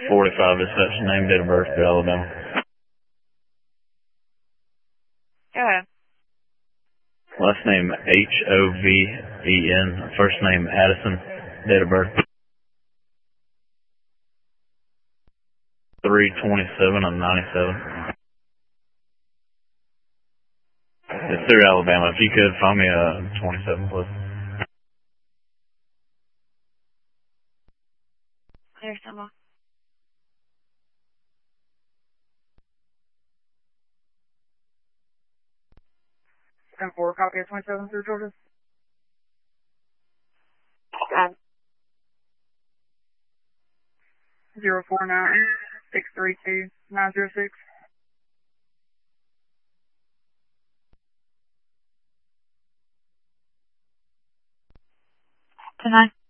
45 dispatch, name, date of birth, to Alabama. Go ahead. Last name Hoven, first name Addison, date of birth 3/27 of 97. It's through Alabama. If you could find me a 27, please. There's someone. 10-4, copy of 27 through Georgia. Got it. 049-632-906. Tonight.